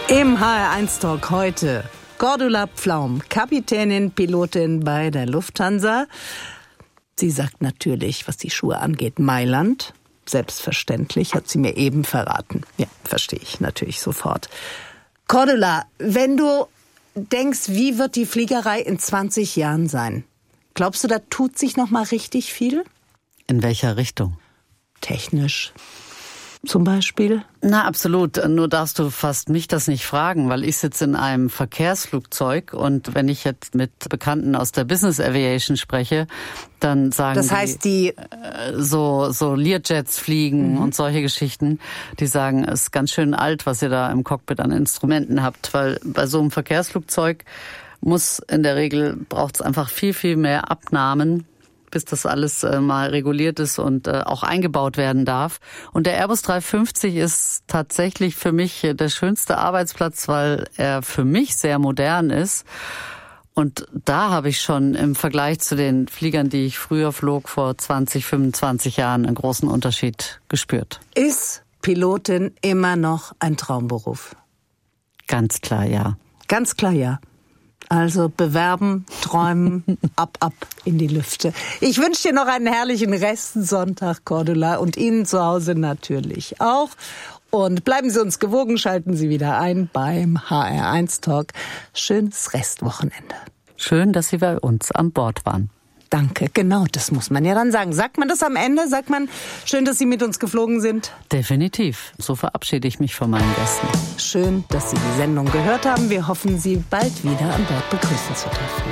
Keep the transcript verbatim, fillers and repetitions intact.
Im H R eins Talk heute Cordula Pflaum, Kapitänin, Pilotin bei der Lufthansa. Sie sagt natürlich, was die Schuhe angeht, Mailand. Selbstverständlich, hat sie mir eben verraten. Ja, verstehe ich natürlich sofort. Cordula, wenn du denkst, wie wird die Fliegerei in zwanzig Jahren sein? Glaubst du, da tut sich noch mal richtig viel? In welcher Richtung? Technisch zum Beispiel? Na, absolut. Nur darfst du fast mich das nicht fragen, weil ich sitze in einem Verkehrsflugzeug und wenn ich jetzt mit Bekannten aus der Business Aviation spreche, dann sagen das heißt, die, die so so Learjets fliegen mhm. und solche Geschichten, die sagen, es ist ganz schön alt, was ihr da im Cockpit an Instrumenten habt, weil bei so einem Verkehrsflugzeug muss in der Regel, braucht es einfach viel, viel mehr Abnahmen, bis das alles äh, mal reguliert ist und äh, auch eingebaut werden darf. Und der Airbus dreihundertfünfzig ist tatsächlich für mich der schönste Arbeitsplatz, weil er für mich sehr modern ist. Und da habe ich schon im Vergleich zu den Fliegern, die ich früher flog, vor zwanzig, fünfundzwanzig Jahren, einen großen Unterschied gespürt. Ist Pilotin immer noch ein Traumberuf? Ganz klar, ja. Ganz klar, ja. Also bewerben, träumen, ab, ab in die Lüfte. Ich wünsche dir noch einen herrlichen Restsonntag, Cordula, und Ihnen zu Hause natürlich auch. Und bleiben Sie uns gewogen, schalten Sie wieder ein beim H R eins Talk. Schönes Restwochenende. Schön, dass Sie bei uns an Bord waren. Danke, genau, das muss man ja dann sagen. Sagt man das am Ende? Sagt man, schön, dass Sie mit uns geflogen sind? Definitiv. So verabschiede ich mich von meinen Gästen. Schön, dass Sie die Sendung gehört haben. Wir hoffen, Sie bald wieder an Bord begrüßen zu dürfen.